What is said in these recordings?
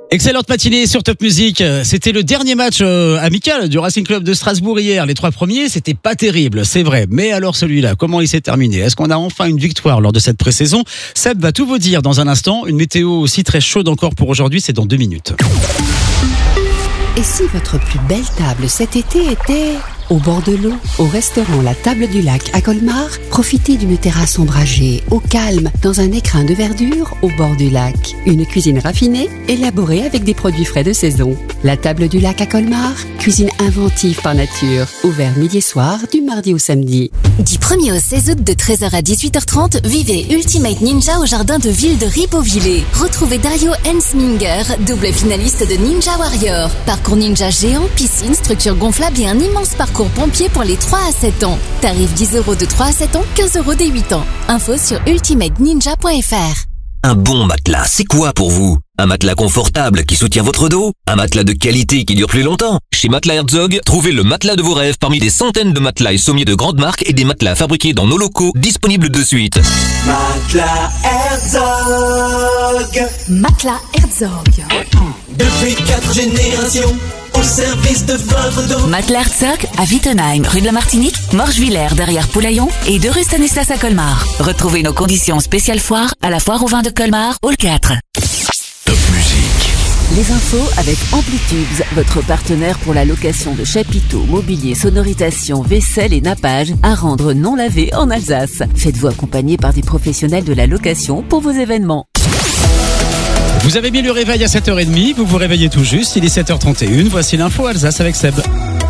Excellente matinée sur Top Music. C'était le dernier match amical du Racing Club de Strasbourg hier. Les 3 premiers, c'était pas terrible, c'est vrai. Mais alors celui-là, comment il s'est terminé? Est-ce qu'on a enfin une victoire lors de cette pré-saison? Seb va tout vous dire dans un instant. Une météo aussi très chaude encore pour aujourd'hui, c'est dans 2 minutes. Et si votre plus belle table cet été était au bord de l'eau, au restaurant La Table du Lac à Colmar, profitez d'une terrasse ombragée, au calme, dans un écrin de verdure au bord du lac. Une cuisine raffinée, élaborée avec des produits frais de saison. La Table du Lac à Colmar, cuisine inventive par nature. Ouvert midi et soir, du mardi au samedi. Du 1er au 16 août de 13h à 18h30, vivez Ultimate Ninja au jardin de ville de Ribeauvillé. Retrouvez Dario Hensminger, double finaliste de Ninja Warrior. Parcours ninja géant, piscine, structure gonflable et un immense parcours pompier pour les 3 à 7 ans. Tarif 10 € de 3 à 7 ans, 15 € des 8 ans. Info sur ultimateninja.fr. Un bon matelas, c'est quoi pour vous? Un matelas confortable qui soutient votre dos? Un matelas de qualité qui dure plus longtemps? Chez Matelas Herzog, trouvez le matelas de vos rêves parmi des centaines de matelas et sommiers de grandes marques et des matelas fabriqués dans nos locaux disponibles de suite. Matelas Herzog. Matelas Herzog. Depuis 4 générations, au service de votre dos. Matelas Herzog à Wittenheim, rue de la Martinique, Morgevillers derrière Poulaillon et de rue Stanislas à Colmar. Retrouvez nos conditions spéciales foire à la foire au vin de Colmar, Hall 4. Top Music. Les infos avec Amplitubes, votre partenaire pour la location de chapiteaux, mobilier, sonorisation, vaisselle et nappage à rendre non lavé en Alsace. Faites-vous accompagner par des professionnels de la location pour vos événements. Vous avez mis le réveil à 7h30, vous vous réveillez tout juste, il est 7h31. Voici l'info Alsace avec Seb.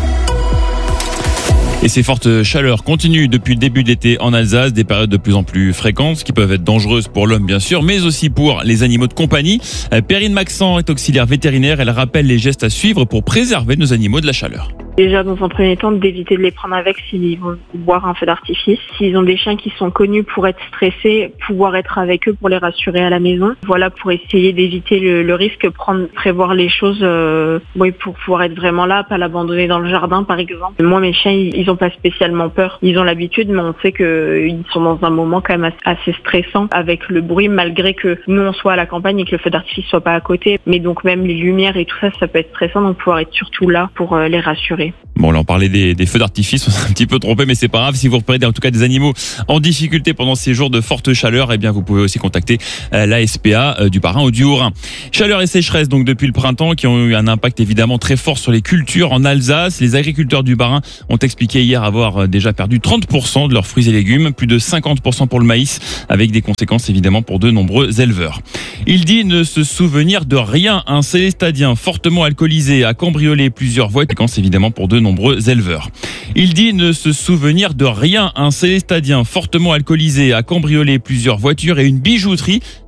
Et ces fortes chaleurs continuent depuis le début de l'été en Alsace, des périodes de plus en plus fréquentes, qui peuvent être dangereuses pour l'homme bien sûr, mais aussi pour les animaux de compagnie. Perrine Maxent est auxiliaire vétérinaire, elle rappelle les gestes à suivre pour préserver nos animaux de la chaleur. Déjà, dans un premier temps, d'éviter de les prendre avec s'ils vont boire un feu d'artifice. S'ils ont des chiens qui sont connus pour être stressés, pouvoir être avec eux pour les rassurer à la maison. Voilà, pour essayer d'éviter le risque, prévoir les choses, pour pouvoir être vraiment là, pas l'abandonner dans le jardin, par exemple. Moi, mes chiens, ils ont pas spécialement peur. Ils ont l'habitude, mais on sait qu'ils sont dans un moment quand même assez stressant avec le bruit, malgré que nous, on soit à la campagne et que le feu d'artifice soit pas à côté. Mais donc, même les lumières et tout ça, ça peut être stressant, donc pouvoir être surtout là pour les rassurer. Bon, là, on parlait des feux d'artifice, on s'est un petit peu trompé, mais c'est pas grave. Si vous repérez en tout cas des animaux en difficulté pendant ces jours de forte chaleur, eh bien, vous pouvez aussi contacter la SPA du Bas-Rhin ou du Haut-Rhin. Chaleur et sécheresse, donc, depuis le printemps, qui ont eu un impact évidemment très fort sur les cultures en Alsace. Les agriculteurs du Bas-Rhin ont expliqué hier avoir déjà perdu 30% de leurs fruits et légumes, plus de 50% pour le maïs, avec des conséquences évidemment pour de nombreux éleveurs. Il dit ne se souvenir de rien. Un Célestadien fortement alcoolisé a cambriolé plusieurs voitures, conséquences évidemment pour de nombreux éleveurs. Il dit ne se souvenir de rien. Un Célestadien fortement alcoolisé a cambriolé plusieurs voitures et une bijouterie